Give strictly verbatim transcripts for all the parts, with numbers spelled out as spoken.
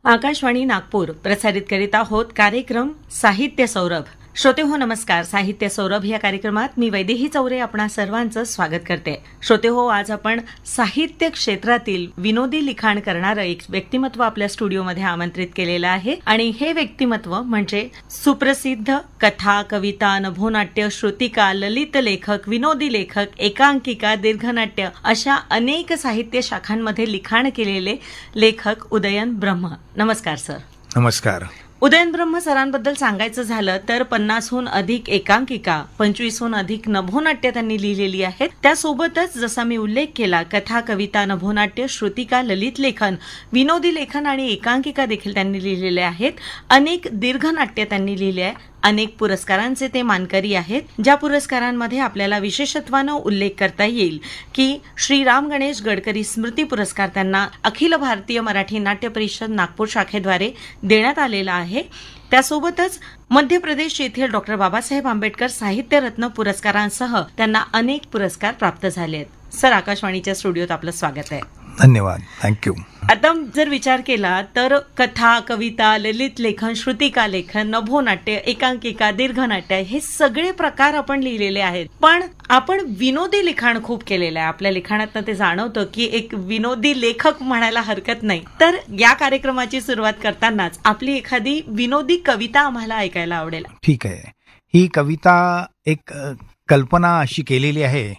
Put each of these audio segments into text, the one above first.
आकाशवाणी नागपूर प्रसारित करीत आहोत कार्यक्रम साहित्य सौरभ. श्रोते हो नमस्कार. साहित्य सौरभ या कार्यक्रमात मी वैदेही चौरे आपणा सर्वांचं स्वागत करते. श्रोते हो, आज आपण साहित्य क्षेत्रातील विनोदी लिखाण करणारं एक व्यक्तिमत्व आपल्या स्टुडिओमध्ये आमंत्रित केलेलं आहे आणि हे व्यक्तिमत्व म्हणजे सुप्रसिद्ध कथा, कविता, नभोनाट्य, श्रुतिका, ललित लेखक, विनोदी लेखक, एकांकिका, दीर्घनाट्य अशा अनेक साहित्य शाखांमध्ये लिखाण केलेले लेखक उदयन ब्रह्म. नमस्कार सर. नमस्कार. उदयन ब्रह्म सरांबद्दल सांगायचं झालं तर पन्नासहून अधिक एकांकिका, पंचवीसहून अधिक नभोनाट्य त्यांनी लिहिलेली आहेत. त्यासोबतच जसा मी उल्लेख केला, कथा, कविता, नभोनाट्य, श्रुतिका, ललित लेखन, विनोदी लेखन आणि एकांकिका देखील त्यांनी लिहिलेले आहेत. अनेक दीर्घनाट्य त्यांनी लिहिले आहे. अनेक पुरस्कारांचे ते मानकरी आहेत. ज्या पुरस्कारांमध्ये आपल्याला विशेषत्वानं उल्लेख करता येईल की श्री राम गणेश गडकरी स्मृती पुरस्कार त्यांना अखिल भारतीय मराठी नाट्य परिषद नागपूर शाखेद्वारे देण्यात आलेला आहे. त्यासोबतच मध्य प्रदेश येथील डॉक्टर बाबासाहेब आंबेडकर साहित्य रत्न पुरस्कारांसह त्यांना अनेक पुरस्कार प्राप्त झाले आहेत. सर, आकाशवाणीच्या स्टुडिओत आपलं स्वागत आहे. धन्यवाद. थँक्यू. आता जर विचार केला तर कथा, कविता, ललित लेखन, श्रुतिका लेखन, नभोनाट्य, एकांकिका, दीर्घनाट्य हे सगळे प्रकार आपण लिहिलेले आहेत. पण आपण विनोदी लिखाण खूप केलेलं आहे. आपल्या लिखाणातनं ते जाणवतं की एक विनोदी लेखक म्हणायला हरकत नाही. तर या कार्यक्रमाची सुरुवात करतानाच आपली एखादी विनोदी कविता आम्हाला ऐकायला आवडेल. ठीक आहे. ही कविता एक कल्पना अशी केलेली आहे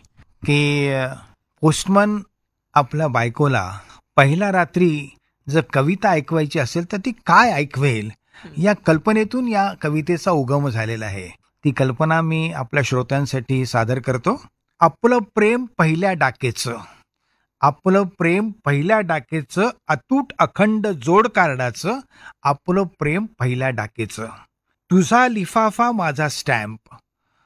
की पोस्टमन आपल्या बायकोला पहिल्या रात्री जर कविता ऐकवायची असेल तर ती काय ऐकवेल, या कल्पनेतून या कवितेचा उगम झालेला आहे. ती कल्पना मी आपल्या श्रोत्यांसाठी सादर करतो. आपलं प्रेम पहिल्या डाकेचं, आपलं प्रेम पहिल्या डाकेचं, अतूट अखंड जोड कार्डाचं, आपलं प्रेम पहिल्या डाकेचं. तुझा लिफाफा माझा स्टॅम्प,